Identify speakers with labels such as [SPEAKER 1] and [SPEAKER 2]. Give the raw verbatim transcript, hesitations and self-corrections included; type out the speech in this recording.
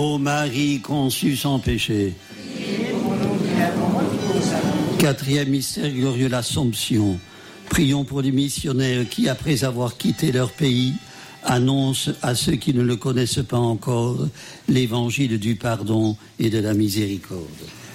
[SPEAKER 1] Ô Marie conçue sans péché. Quatrième mystère glorieux, l'Assomption. Prions pour les missionnaires qui, après avoir quitté leur pays, annoncent à ceux qui ne le connaissent pas encore l'évangile du pardon et de la miséricorde.